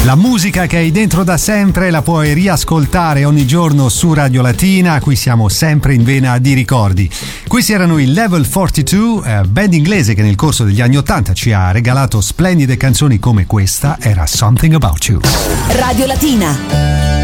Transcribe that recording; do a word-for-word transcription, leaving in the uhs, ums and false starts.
La musica che hai dentro da sempre la puoi riascoltare ogni giorno su Radio Latina, qui siamo sempre in vena di ricordi. Questi erano i Level quarantadue, eh, band inglese che nel corso degli anni ottanta ci ha regalato splendide canzoni come questa, era Something About You. Radio Latina.